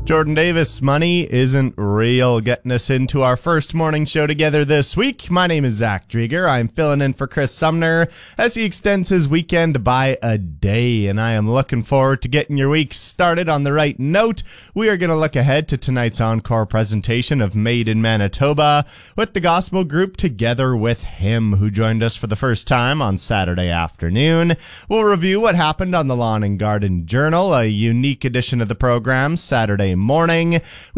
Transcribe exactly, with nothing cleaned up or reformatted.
Jordan Davis, Money Isn't Real, getting us into our first morning show together this week. My name is Zach Drieger. I'm filling in for Chris Sumner as he extends his weekend by a day, and I am looking forward to getting your week started on the right note. We are going to look ahead to tonight's encore presentation of Made in Manitoba with the gospel group Together with Him, who joined us for the first time on Saturday afternoon. We'll review what happened on the Lawn and Garden Journal, a unique edition of the program Saturday morning.